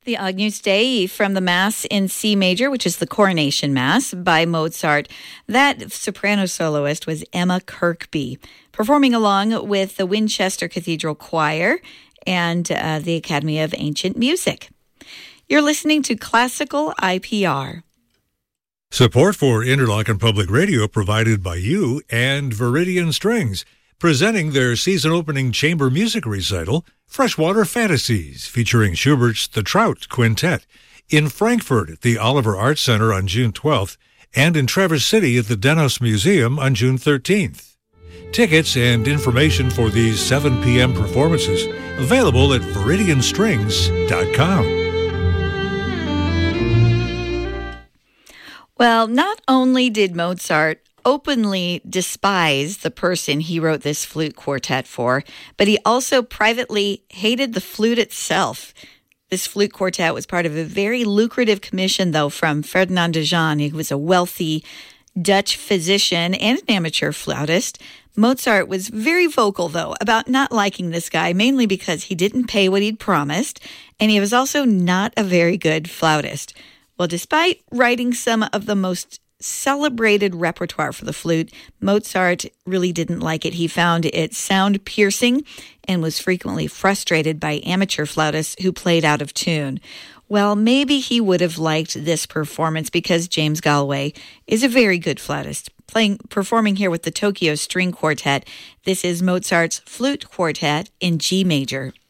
The Agnus Dei from the Mass in C major, which is the Coronation Mass by Mozart. That soprano soloist was Emma Kirkby, performing along with the Winchester Cathedral Choir and the Academy of Ancient Music. You're listening to Classical IPR. Support for Interlochen Public Radio provided by you and Viridian Strings, presenting their season-opening chamber music recital, Freshwater Fantasies, featuring Schubert's The Trout Quintet, in Frankfurt at the Oliver Arts Center on June 12th, and in Traverse City at the Dennos Museum on June 13th. Tickets and information for these 7 p.m. performances available at viridianstrings.com. Well, not only did Mozart openly despise the person he wrote this flute quartet for, but he also privately hated the flute itself. This flute quartet was part of a very lucrative commission, though, from Ferdinand de Jong, who was a wealthy Dutch physician and an amateur flautist. Mozart was very vocal, though, about not liking this guy, mainly because he didn't pay what he'd promised, and he was also not a very good flautist. Well, despite writing some of the most celebrated repertoire for the flute, Mozart really didn't like it. He found it sound piercing and was frequently frustrated by amateur flautists who played out of tune. Well, maybe he would have liked this performance because James Galway is a very good flautist. Performing here with the Tokyo String Quartet, this is Mozart's Flute Quartet in G major.